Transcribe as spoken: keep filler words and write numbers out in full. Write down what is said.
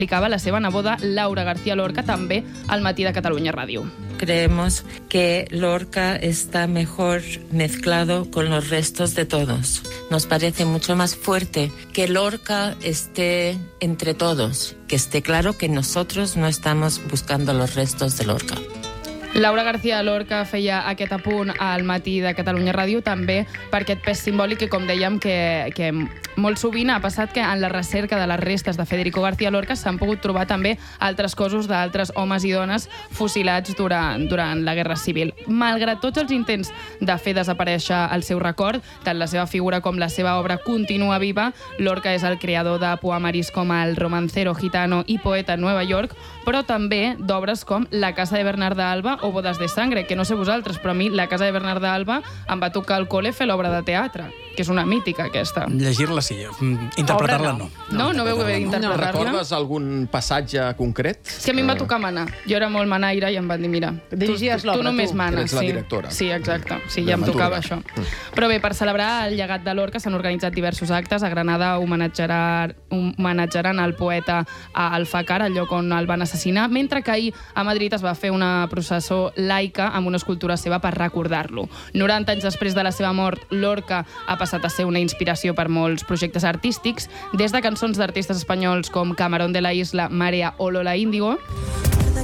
explicava la seva neboda Laura García Lorca també al Matí de Catalunya Ràdio. Creemos que Lorca está mejor mezclado con los restos de todos. Nos parece mucho más fuerte que Lorca esté entre todos, que esté claro que nosotros no estamos buscando los restos de Lorca. Laura García Lorca feia aquest apunt al Matí de Catalunya Ràdio també per aquest pes simbòlic i, com dèiem, que, que molt sovint ha passat que en la recerca de les restes de Federico García Lorca s'han pogut trobar també altres cossos d'altres homes i dones fusilats durant, durant la Guerra Civil. Malgrat tots els intents de fer desaparèixer el seu record, tant la seva figura com la seva obra continua viva. Lorca és el creador de poemaris com El romancero gitano i Poeta en Nueva York, però també d'obres com La casa de Bernarda Alba o Bodas de sangre, que no sé vosaltres, però a mi La casa de Bernarda Alba em va tocar al col·le fer l'obra de teatre, que és una mítica, aquesta. Llegir-la sí, interpretar-la no. No, no veu bé d'interpretar-la. Recordes algun passatge concret? És que a mi em va tocar manar. Jo era molt manaire i em van dir, mira, tu, tu, tu només manes. Ets la directora. Sí, exacte. Sí, ja em tocava això. Però bé, per celebrar el llegat de Lorca s'han organitzat diversos actes. A Granada homenatjaran, homenatjaran el poeta a Alfacar, el lloc on el van assassinar, mentre que ahir a Madrid es va fer una processó laica amb una escultura seva per recordar-lo. noranta anys després de la seva mort, Lorca ha passat a ser una inspiració per molts projectes artístics, des de cançons d'artistes espanyols com Camarón de la Isla, Marea o Lola Índigo,